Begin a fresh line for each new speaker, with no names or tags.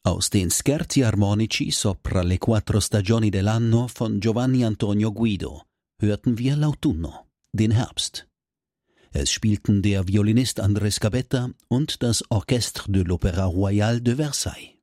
Aus den Scherzi armonici sopra le 4 stagioni dell'anno von Giovanni Antonio Guido hörten wir L'Autunno, den Herbst. Es spielten der Violinist Andrés Gabetta und das Orchestre de l'Opéra Royal de Versailles.